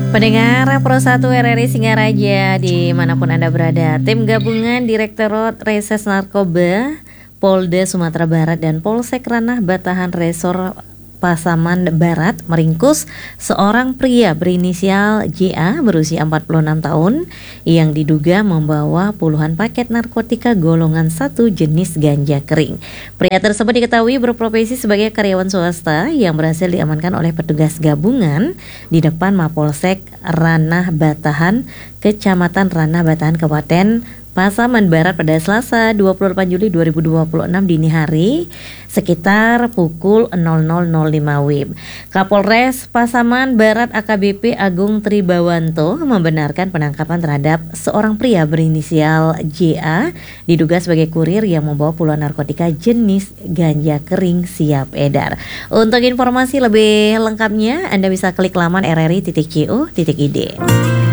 Pendengar Pro 1 RRI Singaraja dimanapun Anda berada, tim gabungan Direktorat Reses Narkoba Polda Sumatera Barat dan Polsek Ranah Batahan Resor Pasaman Barat meringkus seorang pria berinisial JA berusia 46 tahun yang diduga membawa puluhan paket narkotika golongan 1 jenis ganja kering. Pria tersebut diketahui berprofesi sebagai karyawan swasta yang berhasil diamankan oleh petugas gabungan di depan Mapolsek Ranah Batahan, Kecamatan Ranah Batahan, Kabupaten Pasaman Barat pada Selasa 28 Juli 2026 dini hari sekitar pukul 00.05 WIB. Kapolres Pasaman Barat AKBP Agung Tribawanto membenarkan penangkapan terhadap seorang pria berinisial JA diduga sebagai kurir yang membawa puluhan narkotika jenis ganja kering siap edar. Untuk informasi lebih lengkapnya Anda bisa klik laman rri.co.id.